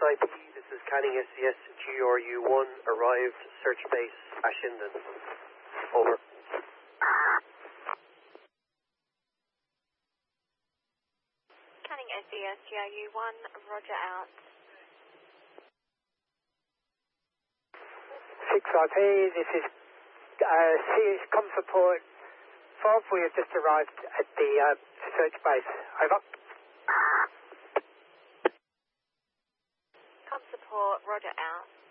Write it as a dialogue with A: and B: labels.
A: IP, this is Canning SCS GRU1, arrived, search base, Ashinden. Over.
B: Canning SCS GRU1, roger out.
C: 6IP, this is com support 12, we have just arrived at the search base. Over.
B: Com support, roger out.